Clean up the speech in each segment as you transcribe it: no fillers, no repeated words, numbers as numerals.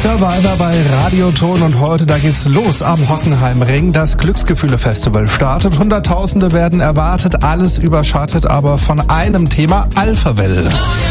Survivor bei Radioton und heute, da geht's los am Hockenheimring. Das Glücksgefühle-Festival startet. Hunderttausende werden erwartet, alles überschattet aber von einem Thema: Alphaville.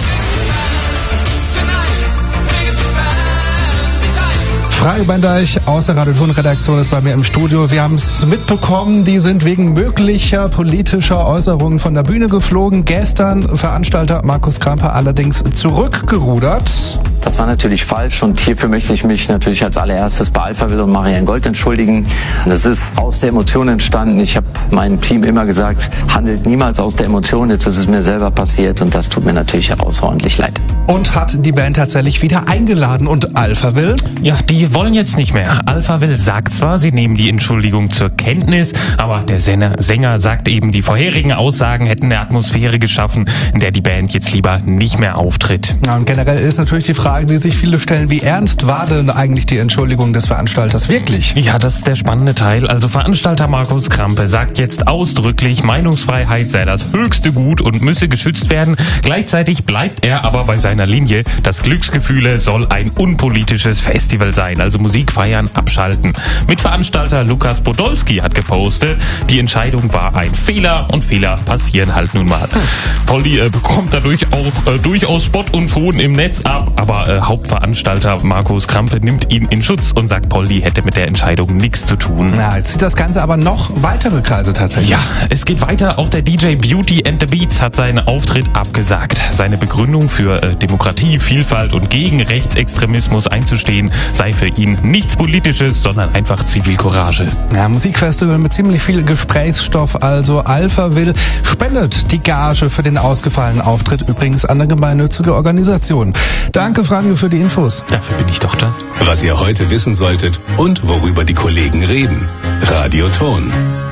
Frage Bendeich aus der Radioton-Redaktion ist bei mir im Studio. Wir haben es mitbekommen, die sind wegen möglicher politischer Äußerungen von der Bühne geflogen. Gestern Veranstalter Markus Krampe allerdings zurückgerudert. Das war natürlich falsch und hierfür möchte ich mich natürlich als allererstes bei Alphaville und Marianne Gold entschuldigen. Das ist aus der Emotion entstanden. Ich habe meinem Team immer gesagt, handelt niemals aus der Emotion. Jetzt ist es mir selber passiert und das tut mir natürlich außerordentlich leid. Und hat die Band tatsächlich wieder eingeladen. Und Alphaville? Ja, die wollen jetzt nicht mehr. Alphaville sagt zwar, sie nehmen die Entschuldigung zur Kenntnis, aber der Sänger sagt eben, die vorherigen Aussagen hätten eine Atmosphäre geschaffen, in der die Band jetzt lieber nicht mehr auftritt. Ja, und generell ist natürlich die Frage, die sich viele stellen: Wie ernst war denn eigentlich die Entschuldigung des Veranstalters wirklich? Ja, das ist der spannende Teil. Also Veranstalter Markus Krampe sagt jetzt ausdrücklich, Meinungsfreiheit sei das höchste Gut und müsse geschützt werden. Gleichzeitig bleibt er aber bei seiner Linie, das Glücksgefühle soll ein unpolitisches Festival sein, also Musik feiern, abschalten. Mitveranstalter Lukas Podolski hat gepostet, die Entscheidung war ein Fehler und Fehler passieren halt nun mal. Polly bekommt dadurch auch durchaus Spott und Hohn im Netz ab, aber Hauptveranstalter Markus Krampe nimmt ihn in Schutz und sagt, Polly hätte mit der Entscheidung nichts zu tun. Na, jetzt zieht das Ganze aber noch weitere Kreise tatsächlich. Ja, es geht weiter. Auch der DJ Beauty and the Beats hat seinen Auftritt abgesagt. Seine Begründung für Demokratie, Vielfalt und gegen Rechtsextremismus einzustehen sei für ihn nichts Politisches, sondern einfach Zivilcourage. Ja, Musikfestival mit ziemlich viel Gesprächsstoff. Also Alphaville spendet die Gage für den ausgefallenen Auftritt übrigens an eine gemeinnützige Organisation. Danke, Franjo, für die Infos. Dafür bin ich doch da. Was ihr heute wissen solltet und worüber die Kollegen reden. Radioton.